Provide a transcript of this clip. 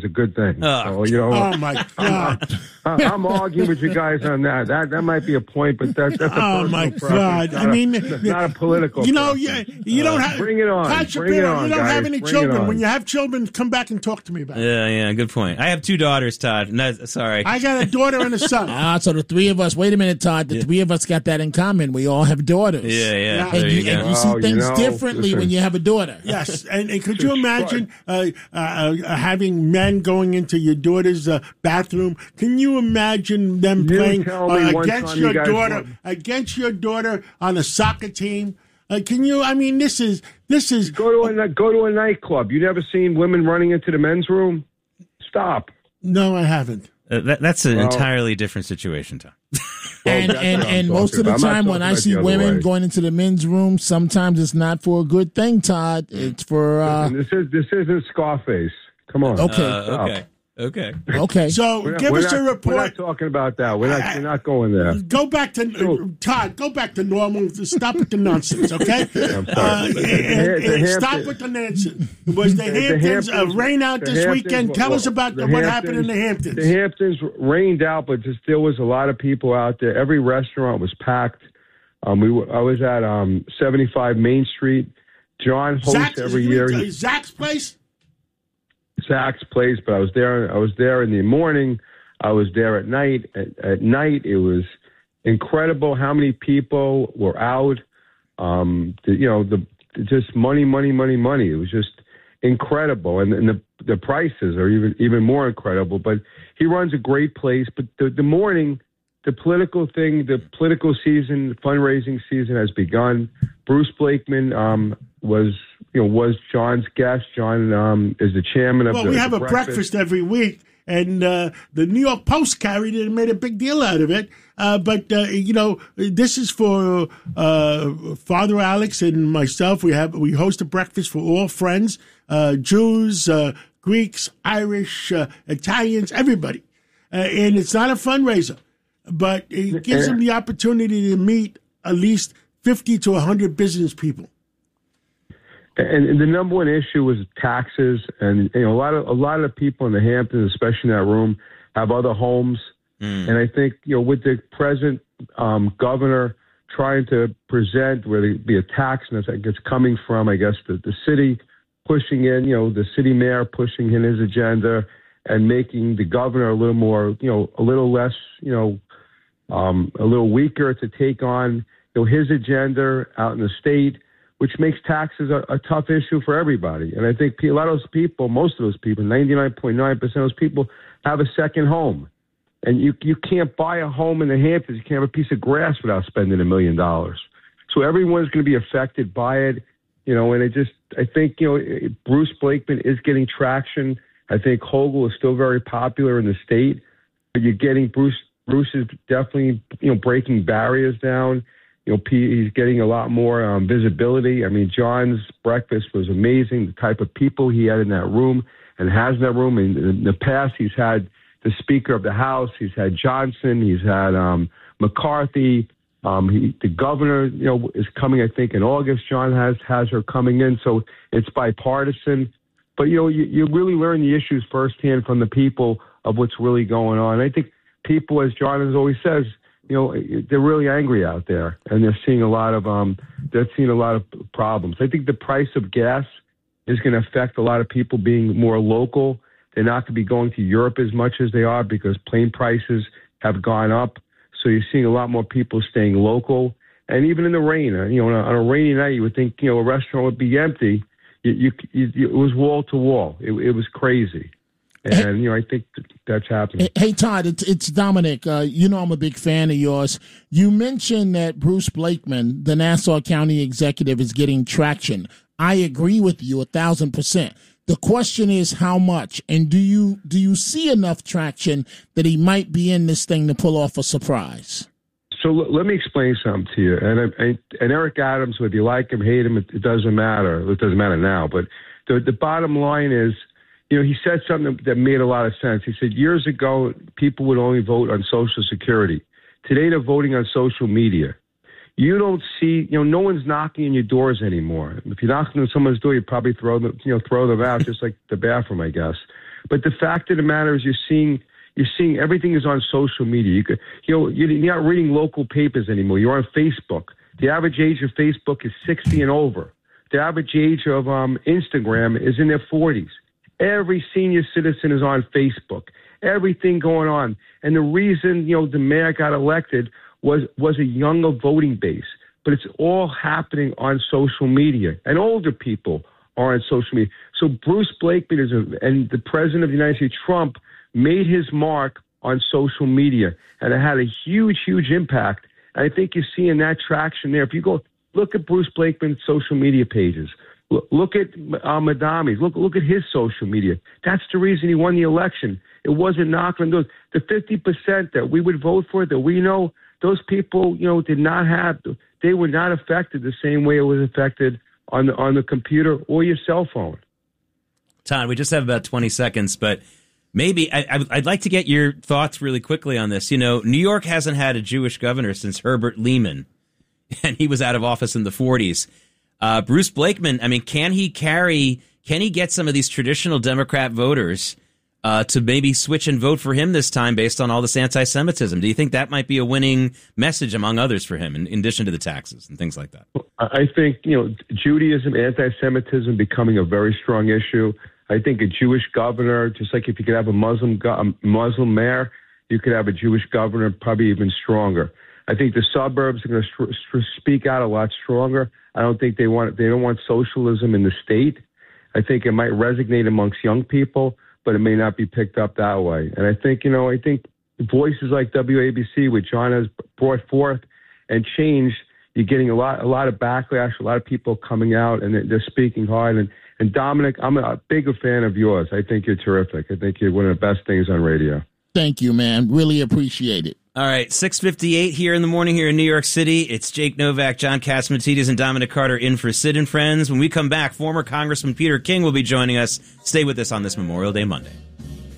a good thing. So, oh my God! I'm arguing with you guys on that. That might be a point, but that's a oh my God! I mean, not a political. You don't have. Bring it on. Bring it on, you don't guys. have any children. When you have children, come back and talk to me about it. Yeah, good point. I have 2 daughters, Todd. No, sorry. I got a daughter and a son. So the 3 of us. Wait a minute, Todd. The 3 of us got that in common. We all have daughters. Yeah. And you see things differently when you have a daughter. Yes, and could you imagine having men going into your daughter's bathroom? Can you imagine them playing against your daughter on a soccer team? Can you? I mean, this is. Go to a nightclub. You never seen women running into the men's room? Stop. No, I haven't. That's an entirely different situation, Tom. And most of the time when I see women going into the men's room, sometimes it's not for a good thing, Todd. It's for this isn't Scarface. Come on. Okay. So give us a report. We're not talking about that. We're not going there. Go back to Todd. Go back to normal. Stop with the nonsense, okay? Stop with the nonsense. Was the Hamptons rain out this weekend? Tell us about what happened in the Hamptons. The Hamptons rained out, but there was a lot of people out there. Every restaurant was packed. I was at 75 Main Street. John hosts every year. Zach's place. Zach's place, but I was there in the morning. I was there at night. At night, it was incredible how many people were out. Just money. It was just incredible, and the prices are even more incredible. But he runs a great place. But the morning, the political season, the fundraising season has begun. Bruce Blakeman was John's guest. John is the chairman of we have a breakfast every week, and the New York Post carried it and made a big deal out of it. But this is for Father Alex and myself. We host a breakfast for all friends, Jews, Greeks, Irish, Italians, everybody. And it's not a fundraiser, but it gives them the opportunity to meet at least 50 to 100 business people. And the number one issue was taxes, and a lot of people in the Hamptons, especially in that room, have other homes. And I think with the present governor trying to present where there be a tax, and I think it's coming from, I guess, the city pushing in, the city mayor pushing in his agenda and making the governor a little more, a little less, a little weaker to take on his agenda out in the state, which makes taxes a tough issue for everybody. And I think a lot of those people, most of those people, 99.9% of those people have a second home. And you can't buy a home in the Hamptons. You can't have a piece of grass without spending $1 million. So everyone's going to be affected by it. And I think Bruce Blakeman is getting traction. I think Hochul is still very popular in the state. But you're getting Bruce is definitely, breaking barriers down. He's getting a lot more visibility. I mean, John's breakfast was amazing, the type of people he had in that room and has in that room. In the past, he's had the Speaker of the House. He's had Johnson. He's had McCarthy. The governor, is coming, I think, in August. John has her coming in. So it's bipartisan. But, you really learn the issues firsthand from the people of what's really going on. I think people, as John has always says, they're really angry out there, and they're seeing a lot of problems. I think the price of gas is going to affect a lot of people being more local. They're not going to be going to Europe as much as they are because plane prices have gone up. So you're seeing a lot more people staying local. And even in the rain, on a rainy night, you would think a restaurant would be empty. It was wall to wall. It was crazy. And, I think that's happening. Hey, Todd, it's Dominic. I'm a big fan of yours. You mentioned that Bruce Blakeman, the Nassau County executive, is getting traction. I agree with you 1,000%. The question is how much, and do you see enough traction that he might be in this thing to pull off a surprise? So let me explain something to you. And Eric Adams, whether you like him, hate him, it doesn't matter. It doesn't matter now. But the bottom line is, he said something that made a lot of sense. He said years ago, people would only vote on Social Security. Today, they're voting on social media. You don't see, no one's knocking on your doors anymore. If you're knocking on someone's door, you probably throw them out, just like the bathroom, I guess. But the fact of the matter is, you're seeing everything is on social media. You're not reading local papers anymore. You're on Facebook. The average age of Facebook is 60 and over. The average age of Instagram is in their 40s. Every senior citizen is on Facebook. Everything going on. And the reason, the mayor got elected was a younger voting base. But it's all happening on social media. And older people are on social media. So Bruce Blakeman and the president of the United States, Trump, made his mark on social media. And it had a huge, huge impact. And I think you're seeing that traction there. If you go look at Bruce Blakeman's social media pages, look at Madami's, look at his social media. That's the reason he won the election. It wasn't knocking on doors. The 50% that we would vote for, that we know, those people, they were not affected the same way it was affected on the computer or your cell phone. Todd, we just have about 20 seconds, but maybe I'd like to get your thoughts really quickly on this. New York hasn't had a Jewish governor since Herbert Lehman, and he was out of office in the 40s. Bruce Blakeman, can he get some of these traditional Democrat voters to maybe switch and vote for him this time based on all this anti-Semitism? Do you think that might be a winning message, among others, for him, in addition to the taxes and things like that? I think, Judaism, anti-Semitism becoming a very strong issue. I think a Jewish governor, just like if you could have a Muslim mayor, you could have a Jewish governor, probably even stronger. I think the suburbs are going to speak out a lot stronger. I don't think they don't want socialism in the state. I think it might resonate amongst young people, but it may not be picked up that way. And I think, voices like WABC, which John has brought forth and changed, you're getting a lot of backlash, a lot of people coming out, and they're speaking hard. And Dominic, I'm a bigger fan of yours. I think you're terrific. I think you're one of the best things on radio. Thank you, man. Really appreciate it. All right, 6:58 here in the morning here in New York City. It's Jake Novak, John Catsimatidis, and Dominic Carter in for Sid and Friends. When we come back, former Congressman Peter King will be joining us. Stay with us on this Memorial Day Monday.